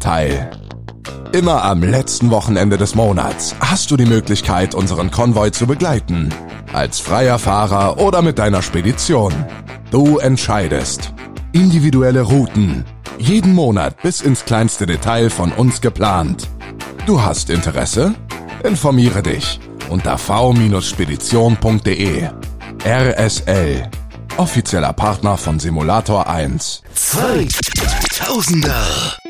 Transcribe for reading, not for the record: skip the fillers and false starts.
teil. Immer am letzten Wochenende des Monats hast du die Möglichkeit, unseren Konvoi zu begleiten. Als freier Fahrer oder mit deiner Spedition. Du entscheidest. Individuelle Routen. Jeden Monat bis ins kleinste Detail von uns geplant. Du hast Interesse? Informiere dich unter v-spedition.de. RSL. Offizieller Partner von Simulator 1. 2000er.